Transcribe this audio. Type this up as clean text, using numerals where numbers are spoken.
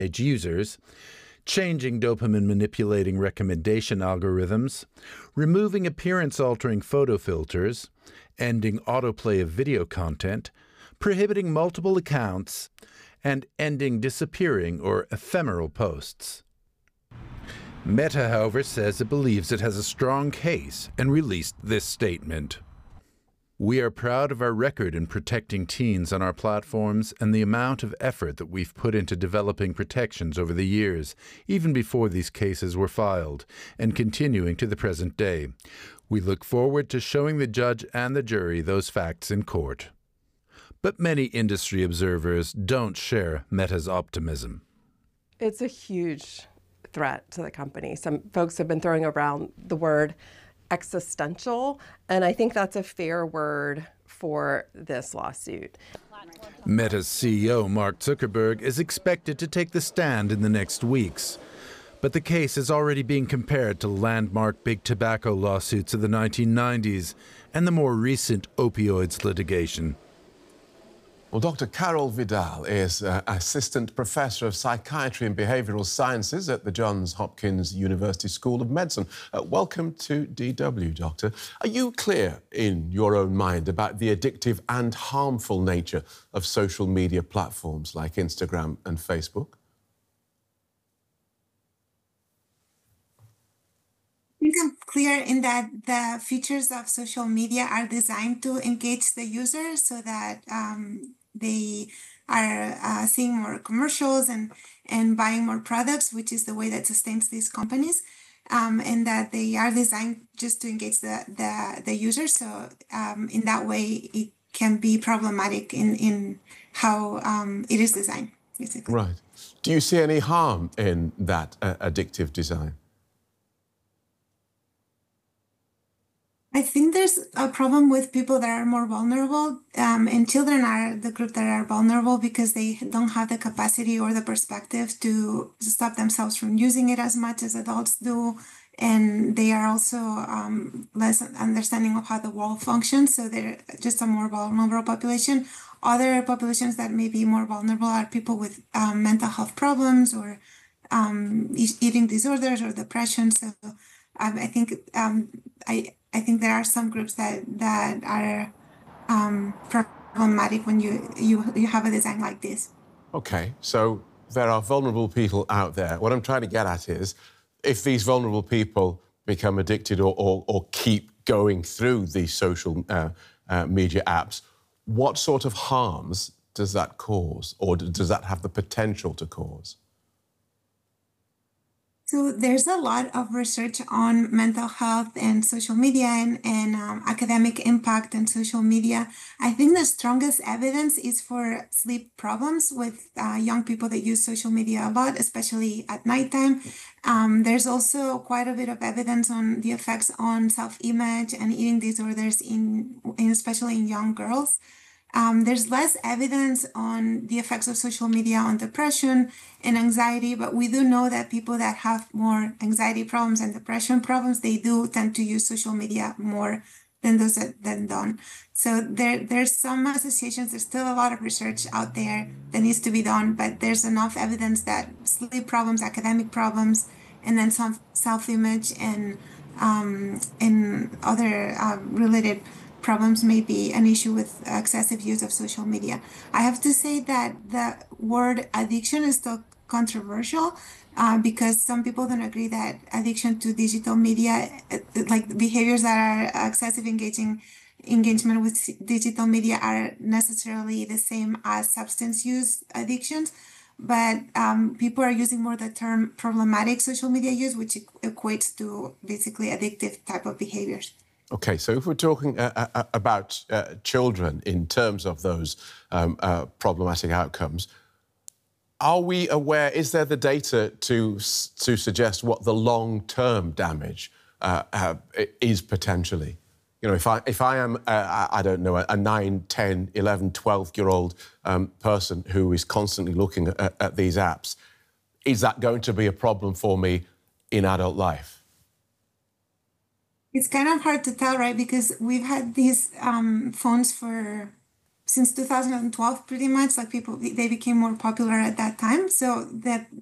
its users, changing dopamine-manipulating recommendation algorithms, removing appearance-altering photo filters, ending autoplay of video content, prohibiting multiple accounts, and ending disappearing or ephemeral posts. Meta, however, says it believes it has a strong case and released this statement. We are proud of our record in protecting teens on our platforms and the amount of effort that we've put into developing protections over the years, even before these cases were filed, and continuing to the present day. We look forward to showing the judge and the jury those facts in court. But many industry observers don't share Meta's optimism. It's a huge threat to the company. Some folks have been throwing around the word existential, and I think that's a fair word for this lawsuit. Meta's CEO, Mark Zuckerberg, is expected to take the stand in the next weeks. But the case is already being compared to landmark big tobacco lawsuits of the 1990s and the more recent opioids litigation. Well, Dr. Carol Vidal is Assistant Professor of Psychiatry and Behavioural Sciences at the Johns Hopkins University School of Medicine. Welcome to DW, Doctor. Are you clear in your own mind about the addictive and harmful nature of social media platforms like Instagram and Facebook? I think I'm clear in that the features of social media are designed to engage the user so that they are seeing more commercials and buying more products, which is the way that sustains these companies, and that they are designed just to engage the user. So in that way, it can be problematic in how it is designed, basically. Right. Do you see any harm in that addictive design? I think there's a problem with people that are more vulnerable, and children are the group that are vulnerable because they don't have the capacity or the perspective to stop themselves from using it as much as adults do, and they are also less understanding of how the world functions, so they're just a more vulnerable population. Other populations that may be more vulnerable are people with mental health problems or eating disorders or depression. So I think I think there are some groups that are problematic when you have a design like this. OK, so there are vulnerable people out there. What I'm trying to get at is, if these vulnerable people become addicted or keep going through these social media apps, what sort of harms does that cause, or does that have the potential to cause? So there's a lot of research on mental health and social media and academic impact on social media. I think the strongest evidence is for sleep problems with young people that use social media a lot, especially at nighttime. There's also quite a bit of evidence on the effects on self-image and eating disorders especially in young girls. There's less evidence on the effects of social media on depression and anxiety, but we do know that people that have more anxiety problems and depression problems, they do tend to use social media more than those that don't. So there's some associations. There's still a lot of research out there that needs to be done, but there's enough evidence that sleep problems, academic problems, and then some self-image and other related problems may be an issue with excessive use of social media. I have to say that the word addiction is still controversial because some people don't agree that addiction to digital media, like behaviors that are excessive engagement with digital media, are necessarily the same as substance use addictions. But people are using more the term problematic social media use, which equates to basically addictive type of behaviors. OK, so if we're talking about children in terms of those problematic outcomes, are we aware, is there the data to suggest what the long-term damage is potentially? You know, if I am, I don't know, a 9, 10, 11, 12-year-old person who is constantly looking at these apps, is that going to be a problem for me in adult life? It's kind of hard to tell, right? Because we've had these phones for since 2012, pretty much, like people, they became more popular at that time. So that